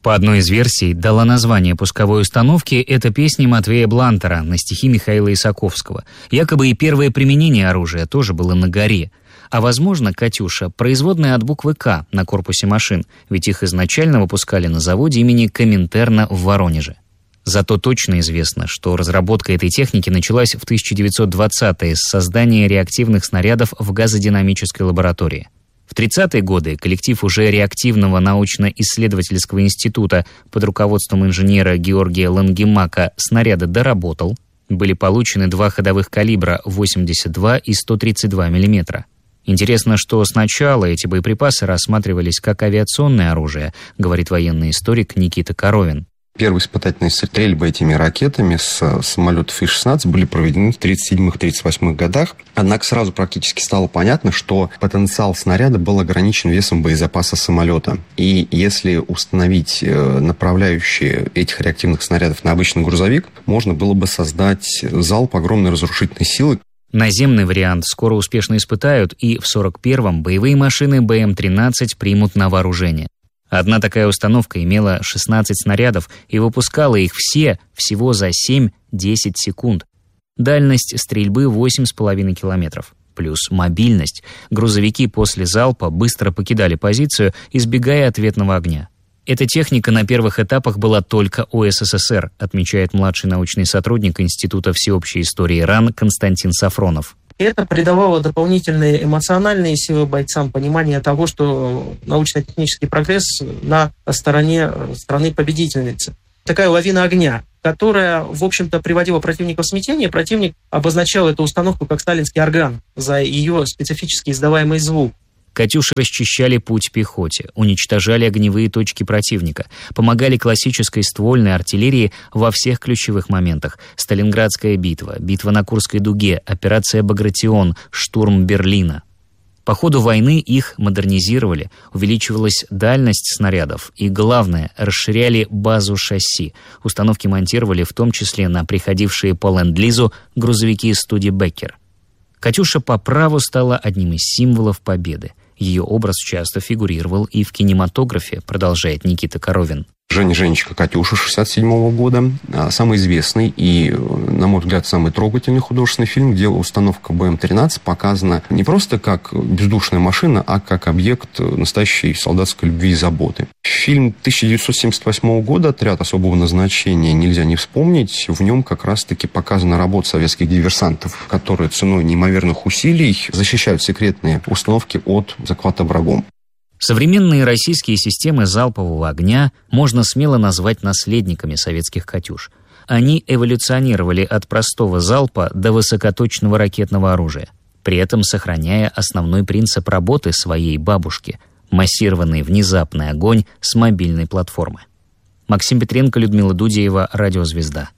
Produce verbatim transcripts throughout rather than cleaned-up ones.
По одной из версий, дала название пусковой установке эта песня Матвея Блантера на стихи Михаила Исаковского. Якобы и первое применение оружия тоже было на горе. А возможно, «Катюша» — производная от буквы «К» на корпусе машин, ведь их изначально выпускали на заводе имени Коминтерна в Воронеже. Зато точно известно, что разработка этой техники началась в тысяча девятьсот двадцатые с создания реактивных снарядов в газодинамической лаборатории. В тридцатые годы коллектив уже реактивного научно-исследовательского института под руководством инженера Георгия Лангемака снаряды доработал. Были получены два ходовых калибра восемьдесят два и сто тридцать два миллиметра. Интересно, что сначала эти боеприпасы рассматривались как авиационное оружие, говорит военный историк Никита Коровин. Первые испытательные стрельбы этими ракетами с самолетов И шестнадцать были проведены в тридцать седьмых — тридцать восьмых годах. Однако сразу практически стало понятно, что потенциал снаряда был ограничен весом боезапаса самолета. И если установить направляющие этих реактивных снарядов на обычный грузовик, можно было бы создать залп огромной разрушительной силы. Наземный вариант скоро успешно испытают, и в сорок первом боевые машины Бэ Эм тринадцать примут на вооружение. Одна такая установка имела шестнадцать снарядов и выпускала их все всего за семь-десять секунд. Дальность стрельбы восемь с половиной километров. Плюс мобильность. Грузовики после залпа быстро покидали позицию, избегая ответного огня. Эта техника на первых этапах была только у Эс Эс Эс Эр, отмечает младший научный сотрудник Института всеобщей истории РАН Константин Сафронов. Это придавало дополнительные эмоциональные силы бойцам, понимание того, что научно-технический прогресс на стороне страны-победительницы. Такая лавина огня, которая, в общем-то, приводила противника в смятение. Противник обозначал эту установку как сталинский орган за ее специфически издаваемый звук. «Катюши» расчищали путь пехоте, уничтожали огневые точки противника, помогали классической ствольной артиллерии во всех ключевых моментах. Сталинградская битва, битва на Курской дуге, операция «Багратион», штурм Берлина. По ходу войны их модернизировали, увеличивалась дальность снарядов и, главное, расширяли базу шасси. Установки монтировали в том числе на приходившие по ленд-лизу грузовики «Студебеккер». «Катюша» по праву стала одним из символов победы. Ее образ часто фигурировал и в кинематографе, продолжает Никита Коровин. Женя Женечка «Катюша» шестьдесят седьмого года. Самый известный и, на мой взгляд, самый трогательный художественный фильм, где установка Бэ Эм тринадцать показана не просто как бездушная машина, а как объект настоящей солдатской любви и заботы. Фильм тысяча девятьсот семьдесят восьмого года «Отряд особого назначения» нельзя не вспомнить. В нем как раз-таки показана работа советских диверсантов, которые ценой неимоверных усилий защищают секретные установки от захвата врагом. Современные российские системы залпового огня можно смело назвать наследниками советских «Катюш». Они эволюционировали от простого залпа до высокоточного ракетного оружия, при этом сохраняя основной принцип работы своей бабушки – массированный внезапный огонь с мобильной платформы. Максим Петренко, Людмила Дудеева, Радио «Звезда».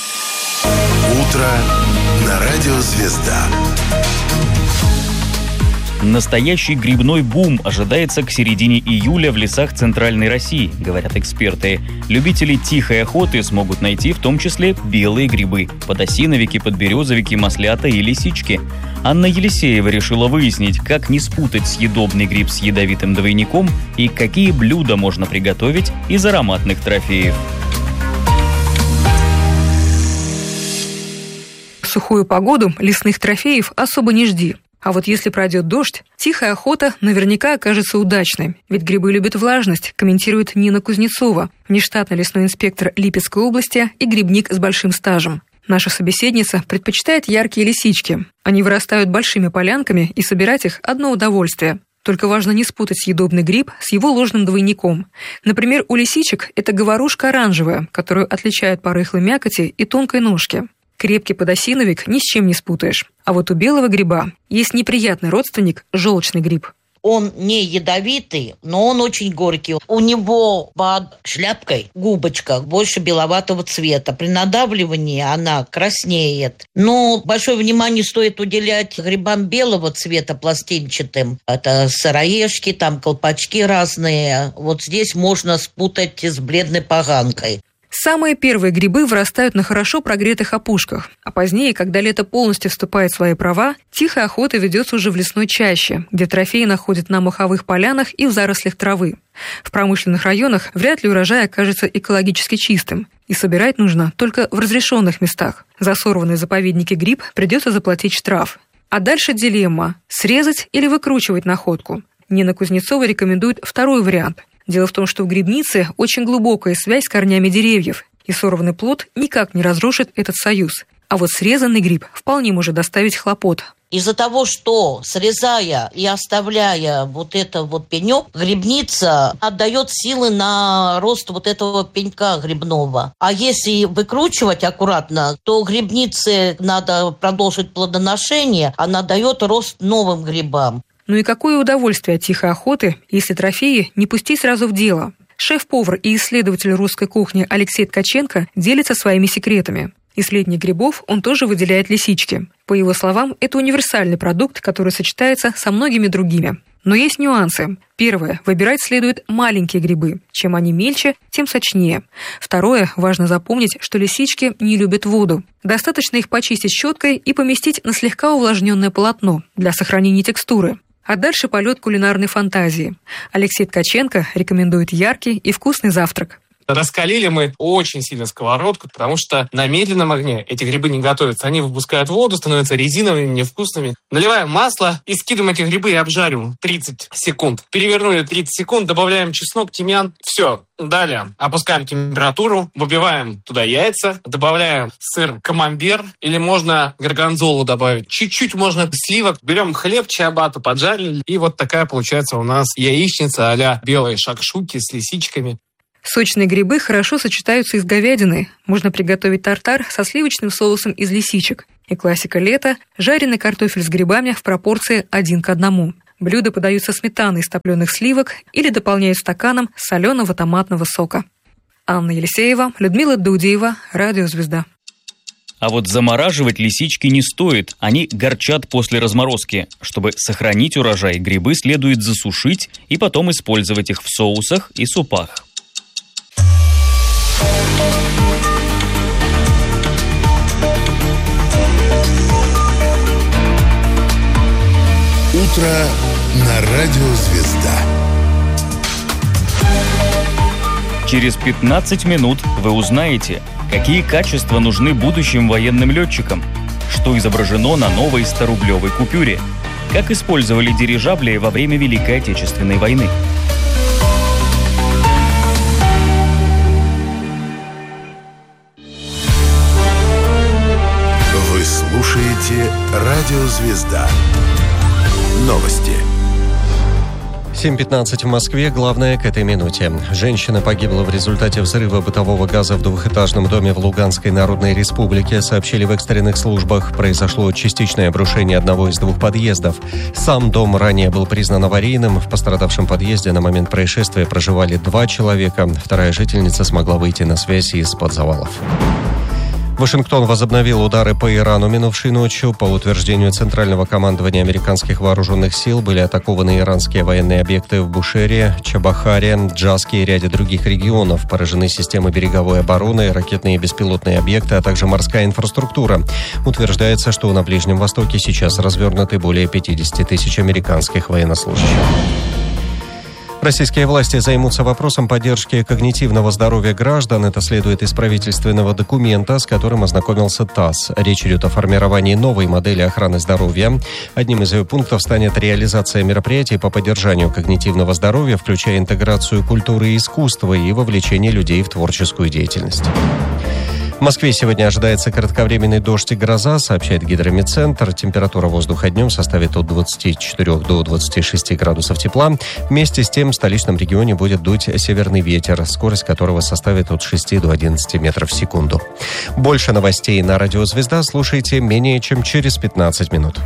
Утро на Радио «Звезда». Настоящий грибной бум ожидается к середине июля в лесах Центральной России, говорят эксперты. Любители тихой охоты смогут найти в том числе белые грибы – подосиновики, подберезовики, маслята и лисички. Анна Елисеева решила выяснить, как не спутать съедобный гриб с ядовитым двойником и какие блюда можно приготовить из ароматных трофеев. В сухую погоду лесных трофеев особо не жди. А вот если пройдет дождь, тихая охота наверняка окажется удачной. Ведь грибы любят влажность, комментирует Нина Кузнецова, внештатный лесной инспектор Липецкой области и грибник с большим стажем. Наша собеседница предпочитает яркие лисички. Они вырастают большими полянками, и собирать их – одно удовольствие. Только важно не спутать съедобный гриб с его ложным двойником. Например, у лисичек это говорушка оранжевая, которую отличают по рыхлой мякоти и тонкой ножке. Крепкий подосиновик ни с чем не спутаешь. А вот у белого гриба есть неприятный родственник – желчный гриб. Он не ядовитый, но он очень горький. У него под шляпкой губочка больше беловатого цвета. При надавливании она краснеет. Но большое внимание стоит уделять грибам белого цвета, пластинчатым. Это сыроежки, там колпачки разные. Вот здесь можно спутать с бледной поганкой. Самые первые грибы вырастают на хорошо прогретых опушках, а позднее, когда лето полностью вступает в свои права, тихая охота ведется уже в лесной чаще, где трофеи находят на моховых полянах и в зарослях травы. В промышленных районах вряд ли урожай окажется экологически чистым, и собирать нужно только в разрешенных местах. За сорванный в заповеднике гриб придется заплатить штраф. А дальше дилемма – срезать или выкручивать находку. Нина Кузнецова рекомендует второй вариант. Дело в том, что в грибнице очень глубокая связь с корнями деревьев, и сорванный плод никак не разрушит этот союз. А вот срезанный гриб вполне может доставить хлопот. Из-за того, что срезая и оставляя вот это вот пенек, грибница отдает силы на рост вот этого пенька грибного. А если выкручивать аккуратно, то грибнице надо продолжить плодоношение, она дает рост новым грибам. Ну и какое удовольствие от тихой охоты, если трофеи не пустить сразу в дело. Шеф-повар и исследователь русской кухни Алексей Ткаченко делится своими секретами. Из летних грибов он тоже выделяет лисички. По его словам, это универсальный продукт, который сочетается со многими другими. Но есть нюансы. Первое. Выбирать следует маленькие грибы. Чем они мельче, тем сочнее. Второе. Важно запомнить, что лисички не любят воду. Достаточно их почистить щеткой и поместить на слегка увлажненное полотно для сохранения текстуры. А дальше полет кулинарной фантазии. Алексей Ткаченко рекомендует яркий и вкусный завтрак. Раскалили мы очень сильно сковородку, потому что на медленном огне эти грибы не готовятся. Они выпускают воду, становятся резиновыми, невкусными. Наливаем масло и скидываем эти грибы и обжариваем тридцать секунд. Перевернули тридцать секунд, добавляем чеснок, тимьян. Все. Далее опускаем температуру, выбиваем туда яйца, добавляем сыр камамбер или можно горгонзолу добавить. Чуть-чуть можно сливок. Берем хлеб, чиабатту, поджарили. И вот такая получается у нас яичница а-ля белые шакшуки с лисичками. Сочные грибы хорошо сочетаются и с говядиной. Можно приготовить тартар со сливочным соусом из лисичек. И классика лета – жареный картофель с грибами в пропорции один к одному. Блюда подаются сметаной из топленых сливок или дополняют стаканом соленого томатного сока. Анна Елисеева, Людмила Дудеева, Радио Звезда. А вот замораживать лисички не стоит, они горчат после разморозки. Чтобы сохранить урожай, грибы следует засушить и потом использовать их в соусах и супах. Утро на Радио Звезда. Через пятнадцать минут вы узнаете, какие качества нужны будущим военным летчикам, что изображено на новой сторублевой купюре, как использовали дирижабли во время Великой Отечественной войны. Вы слушаете Радио Звезда. Новости. семь пятнадцать в Москве. Главное к этой минуте. Женщина погибла в результате взрыва бытового газа в двухэтажном доме в Луганской Народной Республике, сообщили в экстренных службах. Произошло частичное обрушение одного из двух подъездов. Сам дом ранее был признан аварийным. В пострадавшем подъезде на момент происшествия проживали два человека. Вторая жительница смогла выйти на связь из-под завалов. Вашингтон возобновил удары по Ирану минувшей ночью. По утверждению Центрального командования американских вооруженных сил были атакованы иранские военные объекты в Бушере, Чабахаре, Джаске и ряде других регионов. Поражены системы береговой обороны, ракетные и беспилотные объекты, а также морская инфраструктура. Утверждается, что на Ближнем Востоке сейчас развернуты более пятьдесят тысяч американских военнослужащих. Российские власти займутся вопросом поддержки когнитивного здоровья граждан. Это следует из правительственного документа, с которым ознакомился ТАСС. Речь идет о формировании новой модели охраны здоровья. Одним из ее пунктов станет реализация мероприятий по поддержанию когнитивного здоровья, включая интеграцию культуры и искусства и вовлечение людей в творческую деятельность. В Москве сегодня ожидается кратковременный дождь и гроза, сообщает Гидрометцентр. Температура воздуха днем составит от двадцати четырёх до двадцати шести градусов тепла. Вместе с тем в столичном регионе будет дуть северный ветер, скорость которого составит от шести до одиннадцати метров в секунду. Больше новостей на Радио Звезда слушайте менее чем через пятнадцать минут.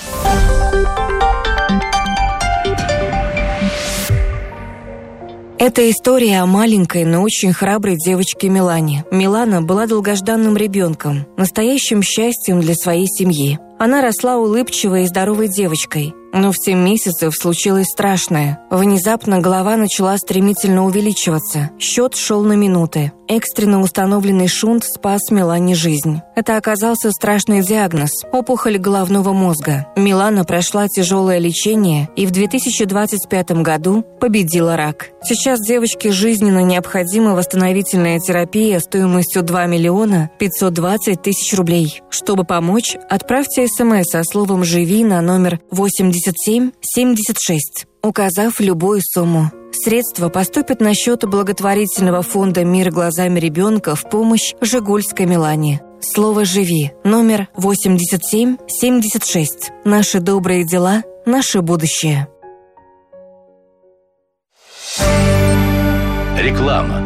Это история о маленькой, но очень храброй девочке Милане. Милана была долгожданным ребенком, настоящим счастьем для своей семьи. Она росла улыбчивой и здоровой девочкой. Но в семь месяцев случилось страшное. Внезапно голова начала стремительно увеличиваться. Счет шел на минуты. Экстренно установленный шунт спас Милане жизнь. Это оказался страшный диагноз – опухоль головного мозга. Милана прошла тяжелое лечение и в две тысячи двадцать пятом году победила рак. Сейчас девочке жизненно необходима восстановительная терапия стоимостью два миллиона пятьсот двадцать тысяч рублей. Чтобы помочь, отправьте смс со словом «Живи» на номер восемьдесят семь семьдесят шесть, указав любую сумму. Средства поступят на счет благотворительного фонда «Мир глазами ребенка» в помощь Жигульской Милане. Слово «Живи» номер восемьдесят семь семьдесят шесть. Наши добрые дела, наше будущее. Реклама.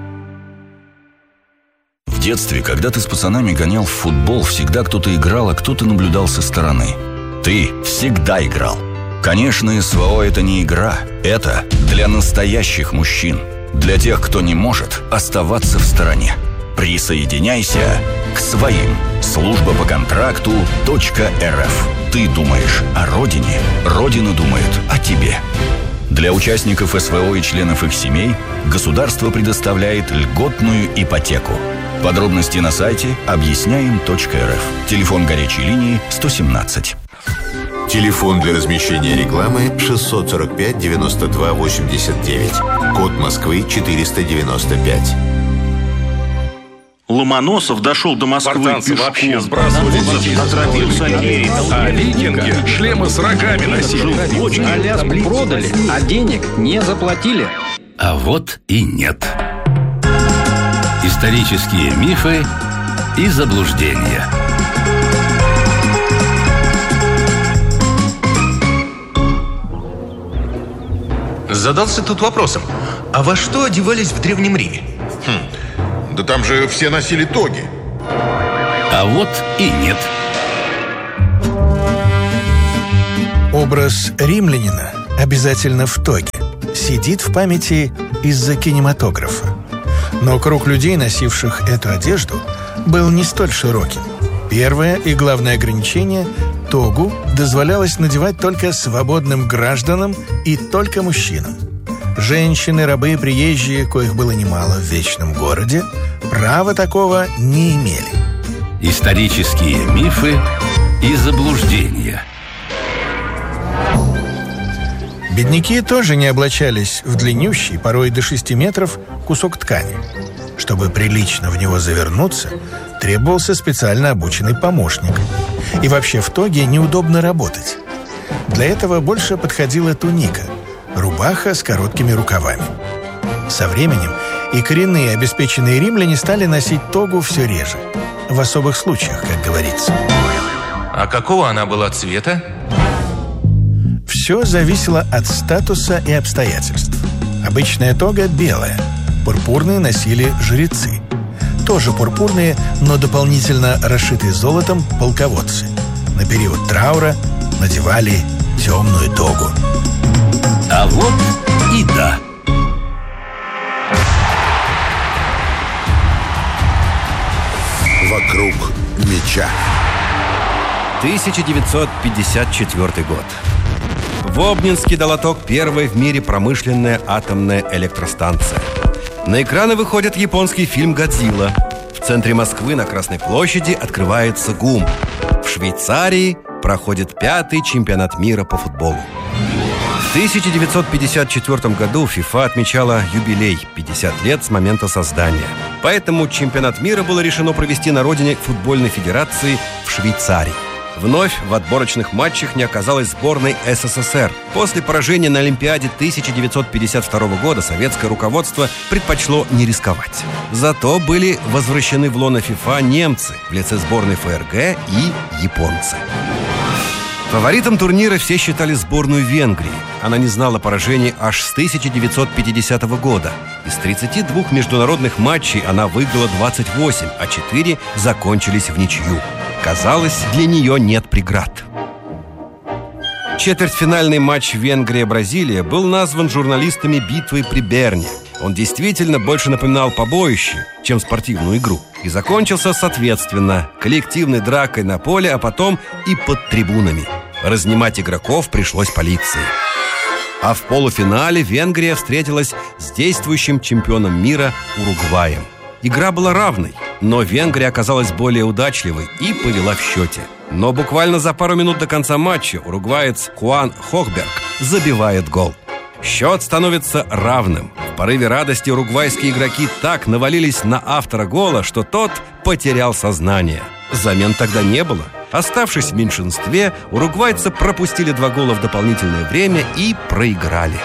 В детстве, когда ты с пацанами гонял в футбол, всегда кто-то играл, а кто-то наблюдал со стороны. Ты всегда играл. Конечно, СВО – это не игра. Это для настоящих мужчин. Для тех, кто не может оставаться в стороне. Присоединяйся к своим. Служба по контракту .рф. Ты думаешь о родине, Родина думает о тебе. Для участников СВО и членов их семей государство предоставляет льготную ипотеку. Подробности на сайте объясняем точка эр эф. Телефон горячей линии сто семнадцать. Телефон для размещения рекламы шестьсот сорок пять девяносто два восемьдесят девять. Код Москвы четыреста девяносто пять. Ломоносов дошел до Москвы спартанцы пешком. вообще сбрасывали Отропился, а викинги шлемы с рогами носили. Аляску продали, а денег не заплатили. А вот и нет. Исторические мифы и заблуждения. Задался тут вопросом: а во что одевались в Древнем Риме? Хм, да там же все носили тоги. А вот и нет. Образ римлянина обязательно в тоге сидит в памяти из-за кинематографа. Но круг людей, носивших эту одежду, был не столь широким. Первое и главное ограничение – тогу дозволялось надевать только свободным гражданам и только мужчинам. Женщины, рабы, приезжие, коих было немало в вечном городе, права такого не имели. Исторические мифы и заблуждения. Бедняки тоже не облачались в длиннющий, порой до шести метров, кусок ткани. Чтобы прилично в него завернуться, требовался специально обученный помощник. И вообще в тоге неудобно работать. Для этого больше подходила туника – рубаха с короткими рукавами. Со временем и коренные обеспеченные римляне стали носить тогу все реже. В особых случаях, как говорится. А какого она была цвета? Все зависело от статуса и обстоятельств. Обычная тога белая. Пурпурные носили жрецы. Тоже пурпурные, но дополнительно расшитые золотом полководцы. На период траура надевали темную тогу. А вот и да. Вокруг меча. тысяча девятьсот пятьдесят четвёртый год. В Обнинске дала ток первая в мире промышленная атомная электростанция. На экраны выходит японский фильм «Годзилла». В центре Москвы на Красной площади открывается ГУМ. В Швейцарии проходит пятый чемпионат мира по футболу. В тысяча девятьсот пятьдесят четвёртом году ФИФА отмечала юбилей – пятьдесят лет с момента создания. Поэтому чемпионат мира было решено провести на родине футбольной федерации в Швейцарии. Вновь в отборочных матчах не оказалось сборной СССР. После поражения на Олимпиаде тысяча девятьсот пятьдесят второго года советское руководство предпочло не рисковать. Зато были возвращены в лоно ФИФА немцы в лице сборной ФРГ и японцы. Фаворитом турнира все считали сборную Венгрии. Она не знала поражений аж с тысяча девятьсот пятидесятого года. Из тридцати двух международных матчей она выиграла двадцать восемь, а четыре закончились в ничью. Казалось, для нее нет преград. Четвертьфинальный матч Венгрия-Бразилия был назван журналистами битвой при Берне. Он действительно больше напоминал побоище, чем спортивную игру. И закончился, соответственно, коллективной дракой на поле, а потом и под трибунами. Разнимать игроков пришлось полиции. А в полуфинале Венгрия встретилась с действующим чемпионом мира Уругваем. Игра была равной, но Венгрия оказалась более удачливой и повела в счете. Но буквально за пару минут до конца матча уругваец Хуан Хохберг забивает гол. Счет становится равным. В порыве радости уругвайские игроки так навалились на автора гола, что тот потерял сознание. Замен тогда не было. Оставшись в меньшинстве, уругвайцы пропустили два гола в дополнительное время и проиграли.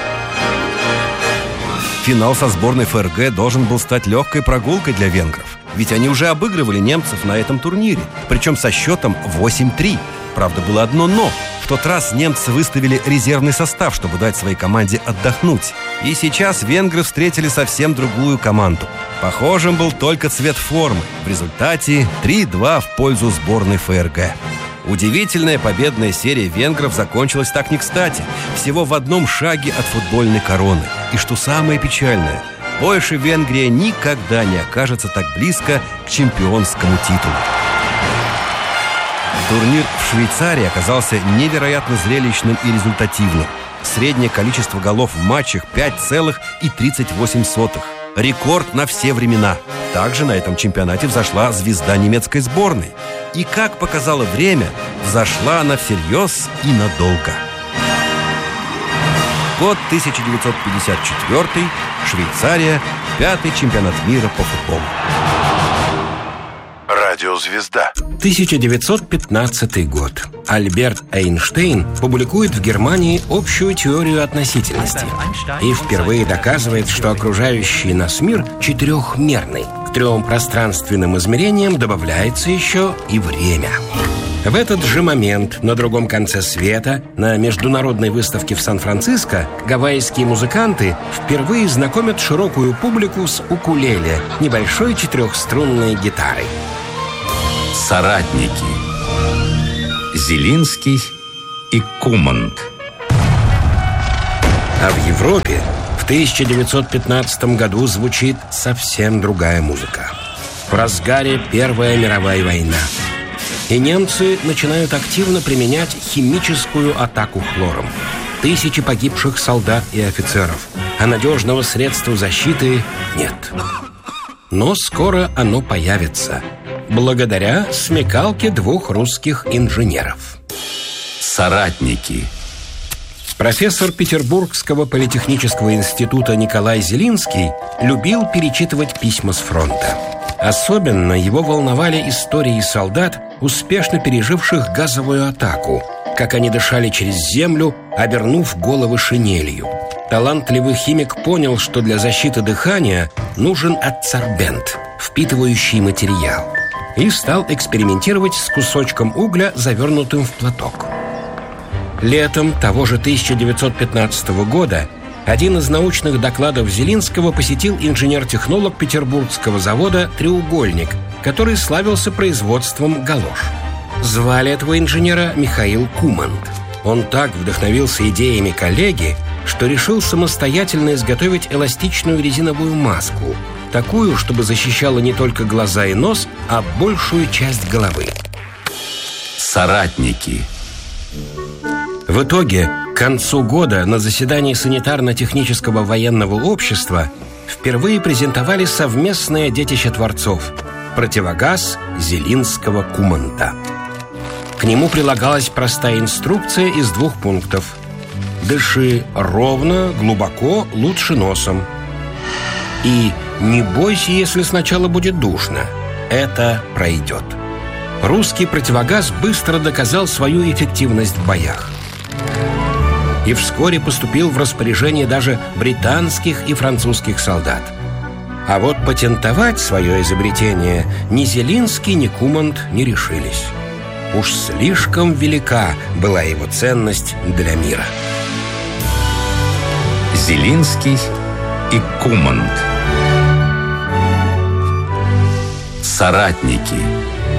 Финал со сборной ФРГ должен был стать легкой прогулкой для венгров. Ведь они уже обыгрывали немцев на этом турнире, причем со счетом восемь три. Правда, было одно «но». В тот раз немцы выставили резервный состав, чтобы дать своей команде отдохнуть. И сейчас венгры встретили совсем другую команду. Похожим был только цвет формы. В результате три два в пользу сборной ФРГ. Удивительная победная серия венгров закончилась так не кстати. Всего в одном шаге от футбольной короны. И что самое печальное, больше Венгрия никогда не окажется так близко к чемпионскому титулу. Турнир в Швейцарии оказался невероятно зрелищным и результативным. Среднее количество голов в матчах пять целых тридцать восемь сотых. Рекорд на все времена. Также на этом чемпионате взошла звезда немецкой сборной. И, как показало время, взошла она всерьез и надолго. Год тысяча девятьсот пятьдесят четвёртый. Швейцария. Пятый чемпионат мира по футболу. Радиозвезда. тысяча девятьсот пятнадцатый год. Альберт Эйнштейн публикует в Германии общую теорию относительности и впервые доказывает, что окружающий нас мир четырехмерный. К трем пространственным измерениям добавляется еще и время. В этот же момент на другом конце света, на международной выставке в Сан-Франциско, гавайские музыканты впервые знакомят широкую публику с укулеле, небольшой четырехструнной гитарой. Соратники. Зелинский и Кумант. А в Европе в тысяча девятьсот пятнадцатом году звучит совсем другая музыка. В разгаре Первая мировая война. И немцы начинают активно применять химическую атаку хлором. Тысячи погибших солдат и офицеров. А надежного средства защиты нет. Но скоро оно появится. Благодаря смекалке двух русских инженеров. Соратники. Профессор Петербургского политехнического института Николай Зелинский любил перечитывать письма с фронта. Особенно его волновали истории солдат, успешно переживших газовую атаку, как они дышали через землю, обернув головы шинелью. Талантливый химик понял, что для защиты дыхания нужен адсорбент, впитывающий материал, и стал экспериментировать с кусочком угля, завернутым в платок. Летом того же тысяча девятьсот пятнадцатого года один из научных докладов Зелинского посетил инженер-технолог петербургского завода «Треугольник», который славился производством галош. Звали этого инженера Михаил Кумант. Он так вдохновился идеями коллеги, что решил самостоятельно изготовить эластичную резиновую маску, такую, чтобы защищала не только глаза и нос, а большую часть головы. Соратники. В итоге, к концу года на заседании санитарно-технического военного общества впервые презентовали совместное детище творцов – противогаз Зелинского Куманта. К нему прилагалась простая инструкция из двух пунктов. Дыши ровно, глубоко, лучше носом. И не бойся, если сначала будет душно. Это пройдет. Русский противогаз быстро доказал свою эффективность в боях. И вскоре поступил в распоряжение даже британских и французских солдат. А вот патентовать свое изобретение ни Зелинский, ни Кумант не решились. Уж слишком велика была его ценность для мира. Зелинский и Кумант. Соратники.